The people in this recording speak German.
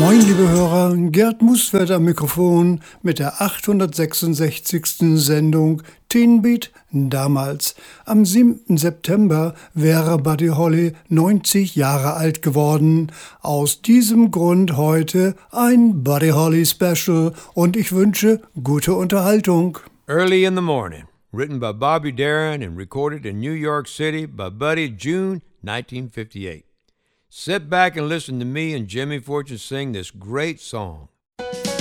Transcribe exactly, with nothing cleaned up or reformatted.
Moin, liebe Hörer, Gerd Musfeld am Mikrofon mit der achthundertsechsundsechzigsten Sendung Teen Beat damals. Am siebten September wäre Buddy Holly neunzig Jahre alt geworden. Aus diesem Grund heute ein Buddy Holly Special und ich wünsche gute Unterhaltung. Early in the Morning, written by Bobby Darin and recorded in New York City by Buddy June nineteen fifty-eight. Sit back and listen to me and Jimmy Fortune sing this great song.